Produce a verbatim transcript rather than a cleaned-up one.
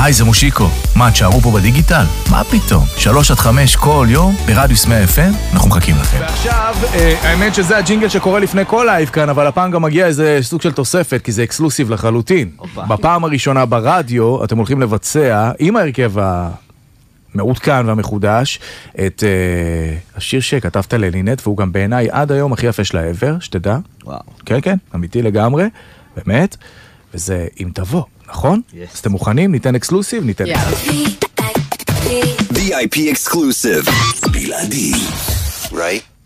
היי, זה מושיקו. מה, תשארו פה בדיגיטל? מה פתאום? שלוש עד חמש כל יום, ברדיוס מאה אף אם, אנחנו מחכים לכם. ועכשיו, האמת שזה הג'ינגל שקורה לפני כל לייב כאן, אבל הפעם גם מגיע איזה סוג של תוספת, כי זה אקסקלוסיב לחלוטין. בפעם הראשונה ברדיו, אתם הולכים לבצע, עם ההרכב המעודכן והמחודש, את השיר שכתבת ללינט, והוא גם בעיניי עד היום הכי יפה שלה ever, שתדע. וואו. כן, כן, אמיתי לגמרי, באמת, וזה אם תבוא. נכון? אז אתם מוכנים? ניתן אקסקלוסיב? ניתן וי איי פי exclusive. בלעדי. Right?